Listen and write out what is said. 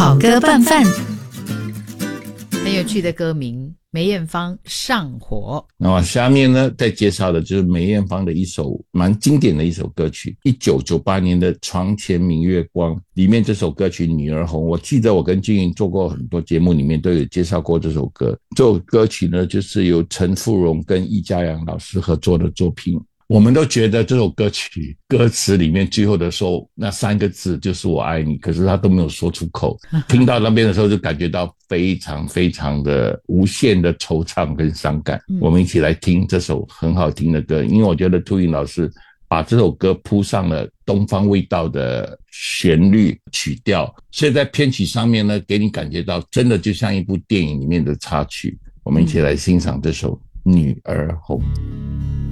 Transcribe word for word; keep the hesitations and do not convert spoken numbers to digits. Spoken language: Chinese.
好歌拌饭，很有趣的歌名，梅艳芳上火。 那么下面呢，再介绍的就是梅艳芳的一首蛮经典的一首歌曲，一九九八年的《床前明月光》里面这首歌曲《女儿红》，我记得我跟君云做过很多节目，里面都有介绍过这首歌。这首歌曲呢，就是由陈富荣跟易家扬老师合作的作品。我们都觉得这首歌曲歌词里面最后的时候那三个字就是我爱你，可是他都没有说出口，听到那边的时候就感觉到非常非常的无限的惆怅跟伤感、嗯、我们一起来听这首很好听的歌，因为我觉得秃鹰老师把这首歌铺上了东方味道的旋律曲调，所以在编曲上面呢，给你感觉到真的就像一部电影里面的插曲。我们一起来欣赏这首《女儿红》。